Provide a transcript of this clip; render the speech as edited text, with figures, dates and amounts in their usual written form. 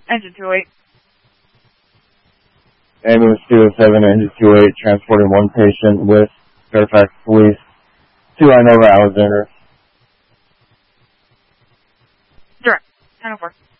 Engine 28. Ambulance 207, Engine 28, transporting one patient with Fairfax Police to Inova Alexander. Direct. 1004.